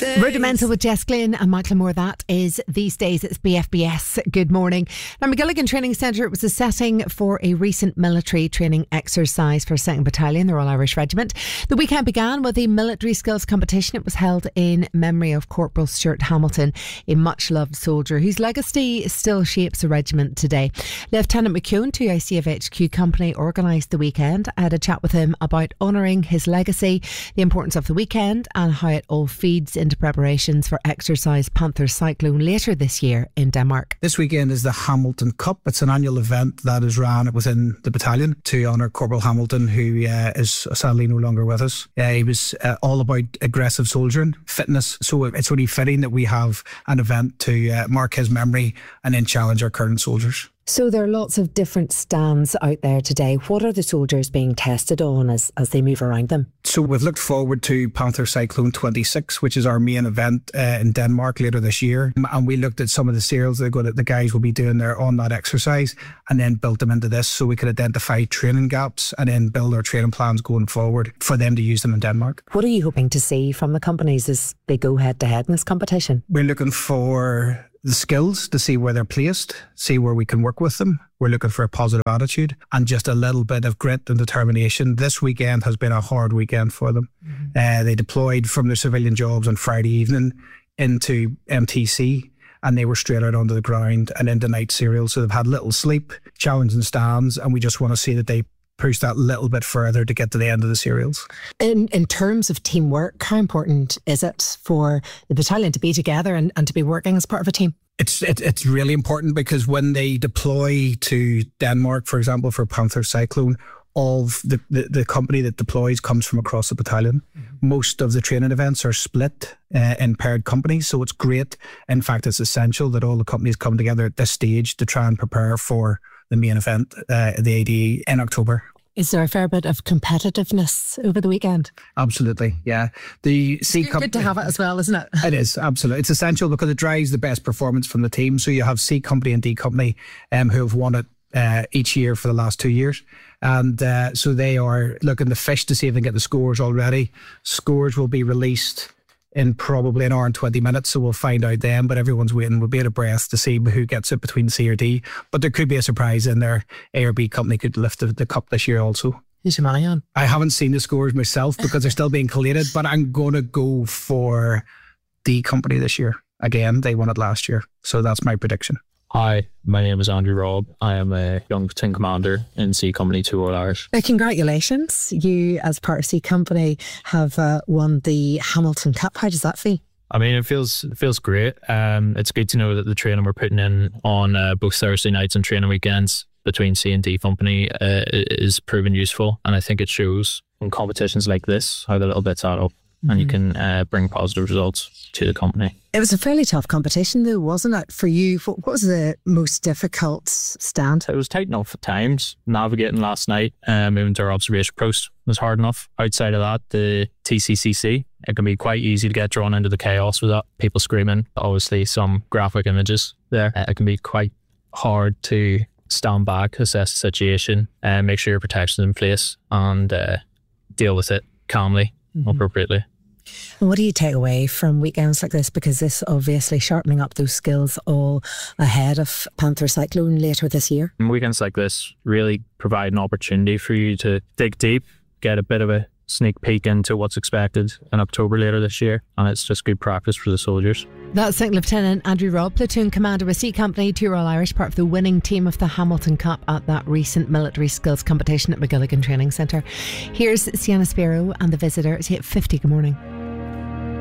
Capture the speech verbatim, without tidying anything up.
days. Rudimental with Jess Glynn and Michael Moore. That is These Days. It's B F B S. Good morning. Now, McGilligan Training Centre, it was a setting for a recent military training exercise for second Battalion, the Royal Irish Regiment. The weekend began with a military skills competition. It was held in memory of Corporal Stuart Hamilton, a much-loved soldier whose legacy still shapes the regiment today. Lieutenant McKeown, two I C F H Q Company, organised the weekend. I had a chat with him about honouring his legacy, the importance of the weekend, and how it all feeds into preparations for Exercise Panther Cyclone later this year in Denmark. This weekend is the Hamilton Cup. It's an annual event that is run within the battalion to honour Corporal Hamilton, who uh, is sadly no longer with us. Uh, he was uh, all about aggressive soldiering, fitness, so it's only fitting that we have an event to uh, mark his memory and then challenge our current soldiers. So there are lots of different stands out there today. What are the soldiers being tested on as, as they move around them? So we've looked forward to Panther Cyclone twenty-six, which is our main event uh, in Denmark later this year. And we looked at some of the serials that the guys will be doing there on that exercise and then built them into this so we could identify training gaps and then build our training plans going forward for them to use them in Denmark. What are you hoping to see from the companies as they go head to head in this competition? We're looking for the skills to see where they're placed, see where we can work with them. We're looking for a positive attitude and just a little bit of grit and determination. This weekend has been a hard weekend for them. Mm-hmm. Uh, they deployed from their civilian jobs on Friday evening into M T C and they were straight out onto the ground and into night serial. So they've had little sleep, challenging stands, and we just want to see that they push that little bit further to get to the end of the serials. In in terms of teamwork, how important is it for the battalion to be together and, and to be working as part of a team? It's it, it's really important because when they deploy to Denmark, for example, for Panther Cyclone, all of the, the, the company that deploys comes from across the battalion. Mm-hmm. Most of the training events are split uh, in paired companies, so it's great. In fact, it's essential that all the companies come together at this stage to try and prepare for the main event, uh, the A D E, in October. Is there a fair bit of competitiveness over the weekend? Absolutely, yeah. The C it's good to have it as well, isn't it? It is, absolutely. It's essential because it drives the best performance from the team. So you have C Company and D Company um, who have won it uh, each year for the last two years. And uh, so they are looking to fish to see if they can get the scores already. Scores will be released in probably an hour and twenty minutes, so we'll find out then, but everyone's waiting. We'll be out of breath to see who gets it between C or D, but there could be a surprise in there. A or B company could lift the, the cup this year also. Who's your money on? I haven't seen the scores myself because they're still being collated, but I'm going to go for D Company this year. Again, they won it last year, so that's my prediction. Hi, my name is Andrew Robb. I am a young platoon commander in C Company two Royal Irish. Uh, congratulations. You, as part of C Company, have uh, won the Hamilton Cup. How does that feel? I mean, it feels it feels great. Um, it's good to know that the training we're putting in on uh, both Thursday nights and training weekends between C and D Company uh, is proven useful. And I think it shows in competitions like this how the little bits add up. And you can uh, bring positive results to the company. It was a fairly tough competition though, wasn't it, for you? What was the most difficult stand? It was tight enough at times. Navigating last night, uh, moving to our observation post was hard enough. Outside of that, the T C C C, it can be quite easy to get drawn into the chaos with that. People screaming, obviously some graphic images there. Uh, it can be quite hard to stand back, assess the situation, and uh, make sure your protection's in place and uh, deal with it calmly, mm-hmm. appropriately. And what do you take away from weekends like this? Because this obviously sharpening up those skills all ahead of Panther Cyclone later this year. And weekends like this really provide an opportunity for you to dig deep, get a bit of a sneak peek into what's expected in October later this year. And it's just good practice for the soldiers. That's Second Lieutenant Andrew Robb, Platoon Commander with C Company, two Royal Irish, part of the winning team of the Hamilton Cup at that recent military skills competition at McGilligan Training Centre. Here's Sienna Spiro and The Visitor. It's eight fifty. Good morning.